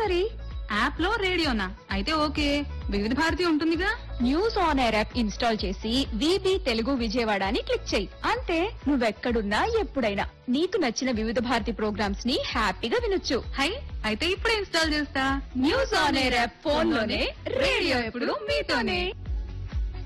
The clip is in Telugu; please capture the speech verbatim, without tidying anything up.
మరి యాప్ లో రేడియోనా? అయితే ఓకే. వివిధ భారతి ఉంటుందిగా. News on air app install చేసి విబి తెలుగు విజయవాడ అని క్లిక్ చేయి. అంతే, నువ్వెక్కడున్నా ఎప్పుడైనా నీకు నచ్చిన వివిధ భారతి ప్రోగ్రామ్స్ ని హ్యాపీగా వినొచ్చు. హై, అయితే ఇప్పుడే ఇన్స్టాల్ చేస్తా. News on air app phone లోనే, రేడియో ఎప్పుడు మీతోనే.